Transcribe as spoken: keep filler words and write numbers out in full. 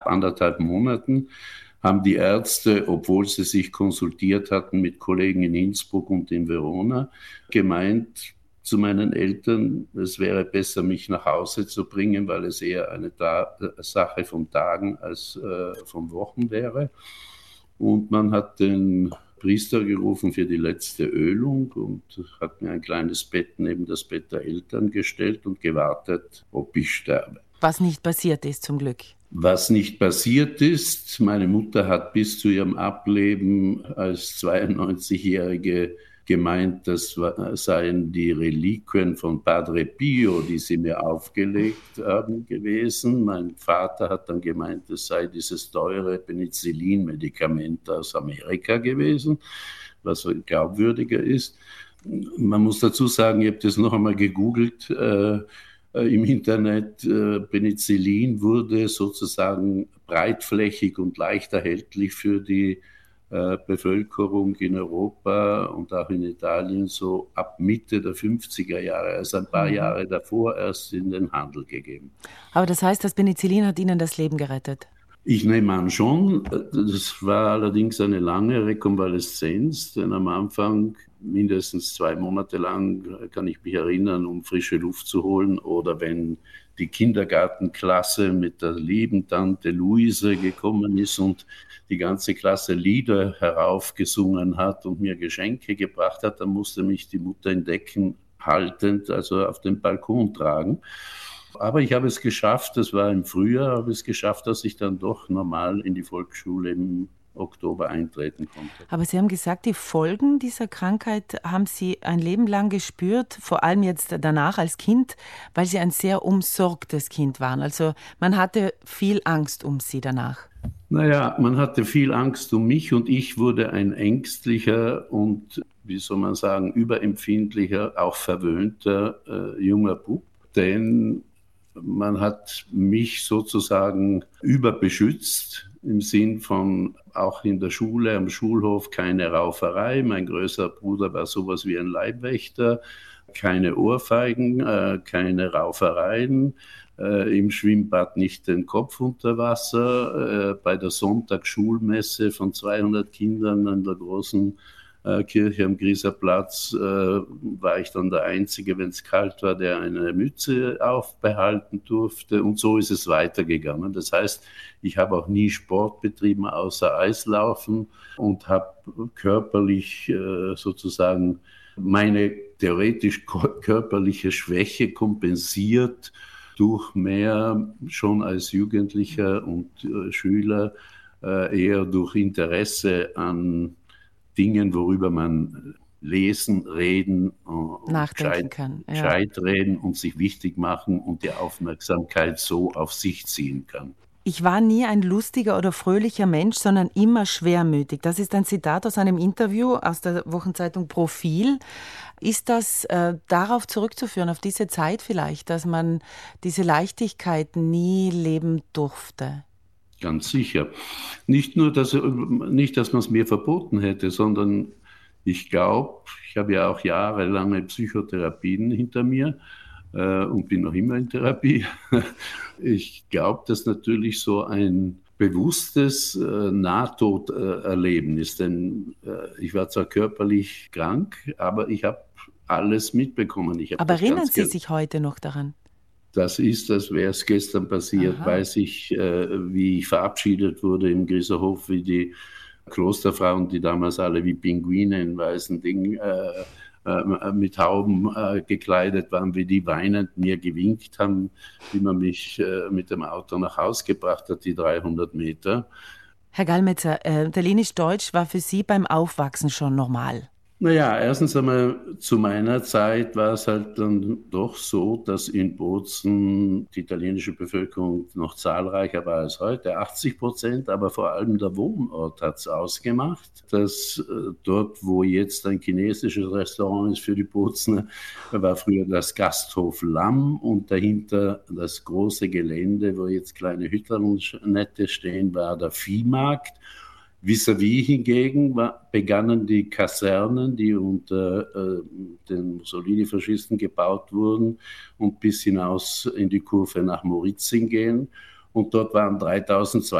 anderthalb Monaten haben die Ärzte, obwohl sie sich konsultiert hatten mit Kollegen in Innsbruck und in Verona, gemeint zu meinen Eltern, es wäre besser, mich nach Hause zu bringen, weil es eher eine Ta- Sache von Tagen als äh, von Wochen wäre. Und man hat den Priester gerufen für die letzte Ölung und hat mir ein kleines Bett neben das Bett der Eltern gestellt und gewartet, ob ich sterbe. Was nicht passiert ist, zum Glück. Was nicht passiert ist, meine Mutter hat bis zu ihrem Ableben als zweiundneunzigjährige gemeint, das seien die Reliquien von Padre Pio, die sie mir aufgelegt haben, gewesen. Mein Vater hat dann gemeint, es sei dieses teure Penicillin-Medikament aus Amerika gewesen, was glaubwürdiger ist. Man muss dazu sagen, ich habe das noch einmal gegoogelt, äh, im Internet. Äh, Penicillin wurde sozusagen breitflächig und leicht erhältlich für die äh, Bevölkerung in Europa und auch in Italien so ab Mitte der fünfziger Jahre, also ein paar Mhm. Jahre davor erst in den Handel gegeben. Aber das heißt, das Penicillin hat Ihnen das Leben gerettet? Ich nehme an schon. Das war allerdings eine lange Rekonvaleszenz, denn am Anfang mindestens zwei Monate lang, kann ich mich erinnern, um frische Luft zu holen, oder wenn die Kindergartenklasse mit der lieben Tante Luise gekommen ist und die ganze Klasse Lieder heraufgesungen hat und mir Geschenke gebracht hat, dann musste mich die Mutter in Decken haltend, also auf den Balkon tragen. Aber ich habe es geschafft, das war im Frühjahr, habe es geschafft, dass ich dann doch normal in die Volksschule im Oktober eintreten konnte. Aber Sie haben gesagt, die Folgen dieser Krankheit haben Sie ein Leben lang gespürt, vor allem jetzt danach als Kind, weil Sie ein sehr umsorgtes Kind waren. Also man hatte viel Angst um Sie danach. Naja, man hatte viel Angst um mich und ich wurde ein ängstlicher und, wie soll man sagen, überempfindlicher, auch verwöhnter äh, junger Bub. Denn man hat mich sozusagen überbeschützt im Sinn von auch in der Schule, am Schulhof keine Rauferei. Mein größerer Bruder war sowas wie ein Leibwächter, keine Ohrfeigen, äh, keine Raufereien, äh, im Schwimmbad nicht den Kopf unter Wasser, äh, bei der Sonntagsschulmesse von zweihundert Kindern an der großen äh, Kirche am Grieser Platz äh, war ich dann der Einzige, wenn es kalt war, der eine Mütze aufbehalten durfte. Und so ist es weitergegangen. Das heißt, ich habe auch nie Sport betrieben, außer Eislaufen, und habe körperlich äh, sozusagen meine theoretisch körperliche Schwäche kompensiert durch mehr schon als Jugendlicher und äh, Schüler äh, eher durch Interesse an Dingen, worüber man lesen, reden, äh, Nachdenken gescheit, kann. Ja. gescheit reden und sich wichtig machen und die Aufmerksamkeit so auf sich ziehen kann. Ich war nie ein lustiger oder fröhlicher Mensch, sondern immer schwermütig. Das ist ein Zitat aus einem Interview aus der Wochenzeitung Profil. Ist das äh, darauf zurückzuführen, auf diese Zeit vielleicht, dass man diese Leichtigkeit nie leben durfte? Ganz sicher. Nicht nur, dass, nicht, dass man es mir verboten hätte, sondern ich glaube, ich habe ja auch jahrelange Psychotherapien hinter mir äh, und bin noch immer in Therapie. Ich glaube, dass natürlich so ein bewusstes äh, Nahtoderleben ist, denn äh, ich war zwar körperlich krank, aber ich habe alles mitbekommen. Ich habe Aber das erinnern ganz Sie ge- sich heute noch daran? Das ist, als wäre es gestern passiert, Aha. weiß ich, äh, wie ich verabschiedet wurde im Grieserhof, wie die Klosterfrauen, die damals alle wie Pinguine in weißen Dingen äh, äh, mit Hauben äh, gekleidet waren, wie die weinend mir gewinkt haben, wie man mich äh, mit dem Auto nach Haus gebracht hat, die dreihundert Meter. Herr Gallmetzer, äh, Italienisch-Deutsch war für Sie beim Aufwachsen schon normal. Naja, erstens einmal zu meiner Zeit war es halt dann doch so, dass in Bozen die italienische Bevölkerung noch zahlreicher war als heute, achtzig Prozent, aber vor allem der Wohnort hat es ausgemacht, dass äh, dort, wo jetzt ein chinesisches Restaurant ist für die Bozener, war früher das Gasthof Lamm und dahinter das große Gelände, wo jetzt kleine Hütten und Nette stehen, war der Viehmarkt. Vis-à-vis hingegen war, begannen die Kasernen, die unter äh, den Mussolini-Faschisten gebaut wurden und bis hinaus in die Kurve nach Moritzing gehen. Und dort waren dreitausendzweihundert